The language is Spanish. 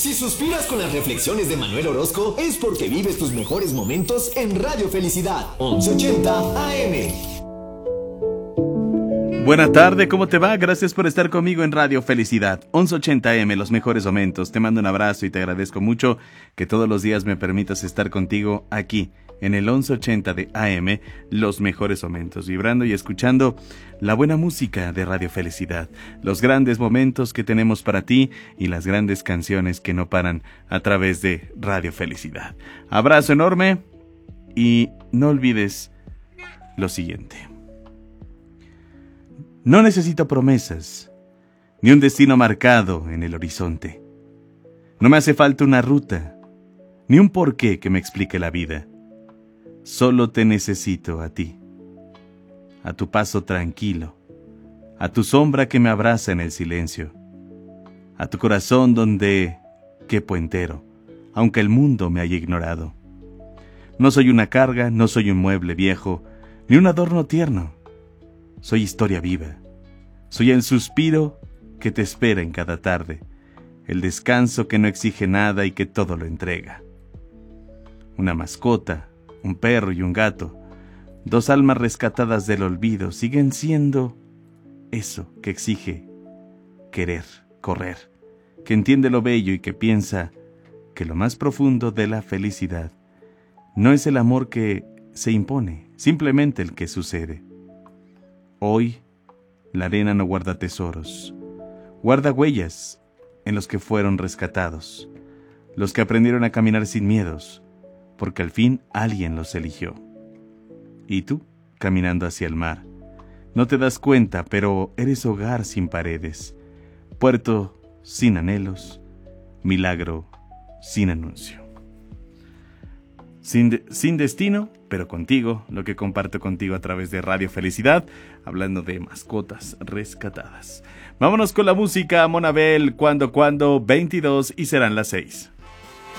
Si suspiras con las reflexiones de Manuel Orozco, es porque vives tus mejores momentos en Radio Felicidad, 1180 AM. Buena tarde, ¿cómo te va? Gracias por estar conmigo en Radio Felicidad, 1180 AM, los mejores momentos. Te mando un abrazo y te agradezco mucho que todos los días me permitas estar contigo aquí, en el 1180 de AM, los mejores momentos, vibrando y escuchando la buena música de Radio Felicidad, los grandes momentos que tenemos para ti y las grandes canciones que no paran a través de Radio Felicidad. Abrazo enorme y no olvides lo siguiente. No necesito promesas, ni un destino marcado en el horizonte. No me hace falta una ruta, ni un porqué que me explique la vida. Solo te necesito a ti, a tu paso tranquilo, a tu sombra que me abraza en el silencio, a tu corazón donde quepo entero, aunque el mundo me haya ignorado. No soy una carga, no soy un mueble viejo, ni un adorno tierno. Soy historia viva, soy el suspiro que te espera en cada tarde, el descanso que no exige nada y que todo lo entrega. Una mascota, un perro y un gato, dos almas rescatadas del olvido, siguen siendo eso que exige querer, correr, que entiende lo bello y que piensa que lo más profundo de la felicidad no es el amor que se impone, simplemente el que sucede. Hoy, la arena no guarda tesoros, guarda huellas en los que fueron rescatados, los que aprendieron a caminar sin miedos, porque al fin alguien los eligió. Y tú, caminando hacia el mar, no te das cuenta, pero eres hogar sin paredes, puerto sin anhelos, milagro sin anuncio. Sin destino, pero contigo, lo que comparto contigo a través de Radio Felicidad, hablando de mascotas rescatadas. Vámonos con la música, Monabel, cuando, 22 y serán las 6.